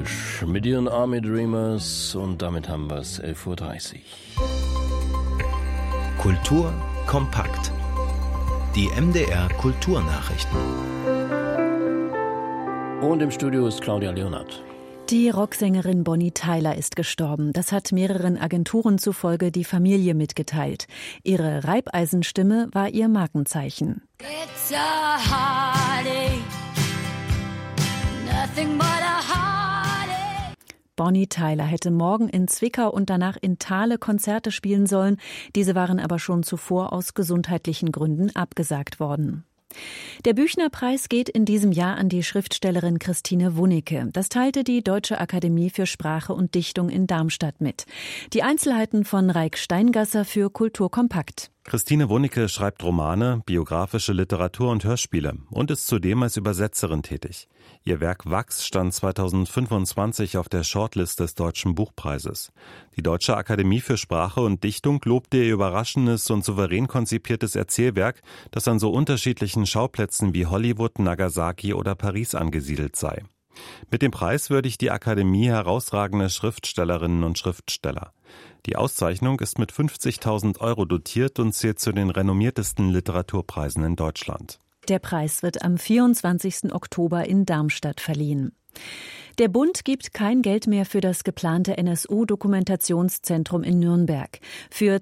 Bush mit ihren Army Dreamers und damit haben wir es 11.30 Uhr. Kultur kompakt. Die MDR Kulturnachrichten. Und im Studio ist Claudia Leonhardt. Die Rocksängerin Bonnie Tyler ist gestorben. Das hat mehreren Agenturen zufolge die Familie mitgeteilt. Ihre Reibeisenstimme war ihr Markenzeichen. It's a heartache, nothing but a heartache. Bonnie Tyler hätte morgen in Zwickau und danach in Thale Konzerte spielen sollen. Diese waren aber schon zuvor aus gesundheitlichen Gründen abgesagt worden. Der Büchner-Preis geht in diesem Jahr an die Schriftstellerin Christine Wunnecke. Das teilte die Deutsche Akademie für Sprache und Dichtung in Darmstadt mit. Die Einzelheiten von Reik Steingasser für Kultur kompakt. Christine Wunnecke schreibt Romane, biografische Literatur und Hörspiele und ist zudem als Übersetzerin tätig. Ihr Werk Wachs stand 2025 auf der Shortlist des Deutschen Buchpreises. Die Deutsche Akademie für Sprache und Dichtung lobte ihr überraschendes und souverän konzipiertes Erzählwerk, das an so unterschiedlichen Schauplätzen wie Hollywood, Nagasaki oder Paris angesiedelt sei. Mit dem Preis würdigt die Akademie herausragende Schriftstellerinnen und Schriftsteller. Die Auszeichnung ist mit 50.000 € dotiert und zählt zu den renommiertesten Literaturpreisen in Deutschland. Der Preis wird am 24. Oktober in Darmstadt verliehen. Der Bund gibt kein Geld mehr für das geplante NSU-Dokumentationszentrum in Nürnberg. Für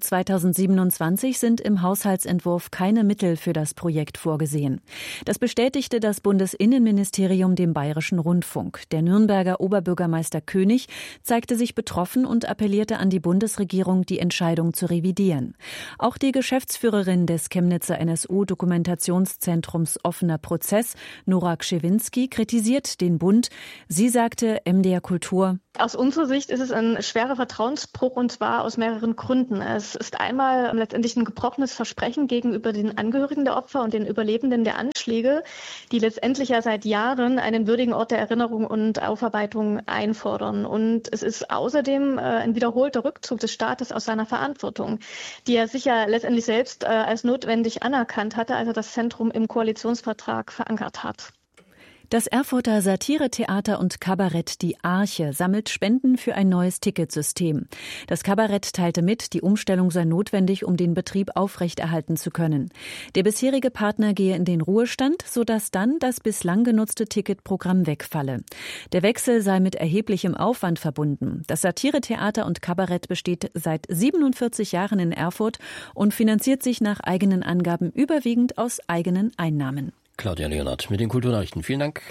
2027 sind im Haushaltsentwurf keine Mittel für das Projekt vorgesehen. Das bestätigte das Bundesinnenministerium dem Bayerischen Rundfunk. Der Nürnberger Oberbürgermeister König zeigte sich betroffen und appellierte an die Bundesregierung, die Entscheidung zu revidieren. Auch die Geschäftsführerin des Chemnitzer NSU-Dokumentationszentrums Offener Prozess, Nora Kschewinski, kritisiert den Bund. Sie sagte MDR Kultur: Aus unserer Sicht ist es ein schwerer Vertrauensbruch, und zwar aus mehreren Gründen. Es ist einmal letztendlich ein gebrochenes Versprechen gegenüber den Angehörigen der Opfer und den Überlebenden der Anschläge, die letztendlich ja seit Jahren einen würdigen Ort der Erinnerung und Aufarbeitung einfordern. Und es ist außerdem ein wiederholter Rückzug des Staates aus seiner Verantwortung, die er sich ja letztendlich selbst als notwendig anerkannt hatte, als er das Zentrum im Koalitionsvertrag verankert hat. Das Erfurter Satiretheater und Kabarett Die Arche sammelt Spenden für ein neues Ticketsystem. Das Kabarett teilte mit, die Umstellung sei notwendig, um den Betrieb aufrechterhalten zu können. Der bisherige Partner gehe in den Ruhestand, sodass dann das bislang genutzte Ticketprogramm wegfalle. Der Wechsel sei mit erheblichem Aufwand verbunden. Das Satiretheater und Kabarett besteht seit 47 Jahren in Erfurt und finanziert sich nach eigenen Angaben überwiegend aus eigenen Einnahmen. Claudia Leonhardt mit den Kulturnachrichten. Vielen Dank.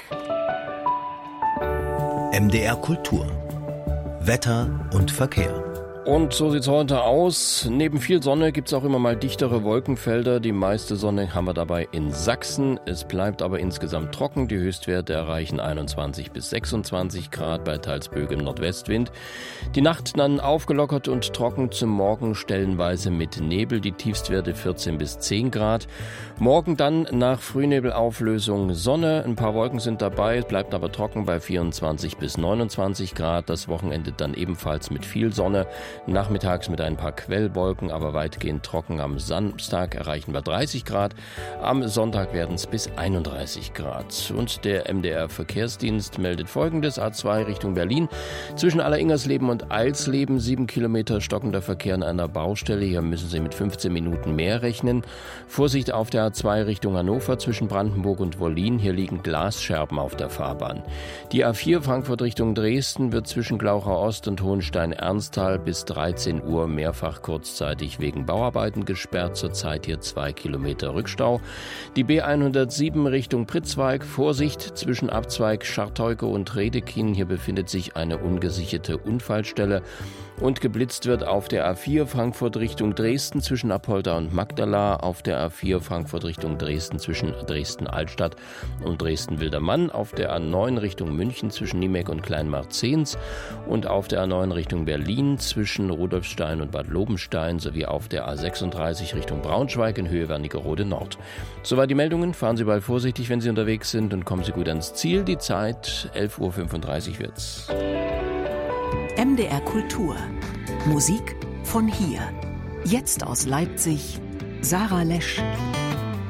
MDR Kultur. Wetter und Verkehr. Und so sieht's heute aus. Neben viel Sonne gibt's auch immer mal dichtere Wolkenfelder. Die meiste Sonne haben wir dabei in Sachsen. Es bleibt aber insgesamt trocken. Die Höchstwerte erreichen 21 bis 26 Grad bei teils böigem Nordwestwind. Die Nacht dann aufgelockert und trocken, zum Morgen stellenweise mit Nebel. Die Tiefstwerte 14 bis 10 Grad. Morgen dann nach Frühnebelauflösung Sonne. Ein paar Wolken sind dabei. Es bleibt aber trocken bei 24 bis 29 Grad. Das Wochenende dann ebenfalls mit viel Sonne. Nachmittags mit ein paar Quellwolken, aber weitgehend trocken. Am Samstag erreichen wir 30 Grad. Am Sonntag werden es bis 31 Grad. Und der MDR-Verkehrsdienst meldet Folgendes. A2 Richtung Berlin. Zwischen Alleringersleben und Eilsleben 7 Kilometer stockender Verkehr an einer Baustelle. Hier müssen Sie mit 15 Minuten mehr rechnen. Vorsicht auf der A2 Richtung Hannover zwischen Brandenburg und Wollin. Hier liegen Glasscherben auf der Fahrbahn. Die A4 Frankfurt Richtung Dresden wird zwischen Glauchau Ost und Hohenstein-Ernsthal bis 13 Uhr mehrfach kurzzeitig wegen Bauarbeiten gesperrt. Zurzeit hier 2 Kilometer Rückstau. Die B107 Richtung Pritzwalk. Vorsicht zwischen Abzweig Scharteuke und Redekin. Hier befindet sich eine ungesicherte Unfallstelle. Und geblitzt wird auf der A4 Frankfurt Richtung Dresden zwischen Apolda und Magdala, auf der A4 Frankfurt Richtung Dresden zwischen Dresden-Altstadt und Dresden-Wildermann, auf der A9 Richtung München zwischen Niemek und Kleinmarzens und auf der A9 Richtung Berlin zwischen Rudolfstein und Bad Lobenstein sowie auf der A36 Richtung Braunschweig in Höhe Wernigerode Nord. Soweit die Meldungen. Fahren Sie bald vorsichtig, wenn Sie unterwegs sind, und kommen Sie gut ans Ziel. Die Zeit 11.35 Uhr wird's. MDR Kultur. Musik von hier. Jetzt aus Leipzig, Sarah Lesch.